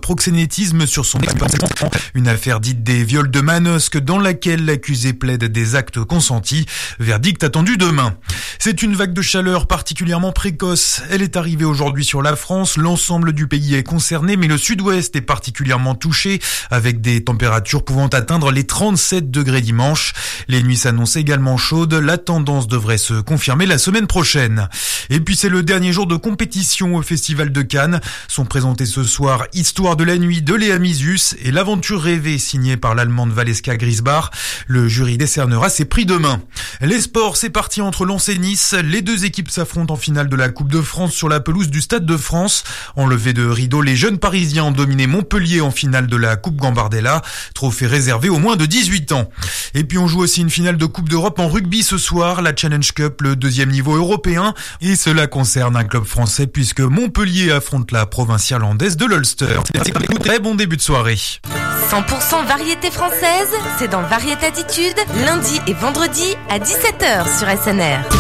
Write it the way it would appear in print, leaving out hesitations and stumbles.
proxénétisme sur son ex-enfant. Une affaire dite des viols de Manosque dans laquelle l'accusé plaide des actes consentis. Verdict attendu demain. C'est une vague de chaleur particulièrement précoce. Elle est arrivée aujourd'hui sur la France. L'ensemble du pays est concerné, mais le sud-ouest est particulièrement touché avec des températures pouvant atteindre les 37 degrés dimanche. Les nuits s'annoncent également chaudes. La tendance devrait se confirmer la semaine prochaine. Et puis c'est le dernier jour de compétition au Festival de Cannes. Sont présentés ce soir Histoire de la nuit de Léa Misus et L'aventure rêvée signée par l'allemande Valeska Grisbach. Le jury décernera ses prix demain. Les sports, c'est parti entre Lens et Nice. Les deux équipes s'affrontent en finale de la Coupe de France sur la pelouse du Stade de France. En levée de rideau, les jeunes Parisiens ont dominé Montpellier en finale de la Coupe Gambardella. Trophée réservé aux moins de 18 ans. Et puis on joue aussi une finale de Coupe d'Europe en rugby ce soir, la Challenge Cup, le deuxième niveau européen. Et cela concerne un club français puisque Montpellier affronte la provinciale landaise de l'Ulster. Très bon début de soirée. 100% variété française, c'est dans Variété Attitude, lundi et vendredi à 17h sur SNR.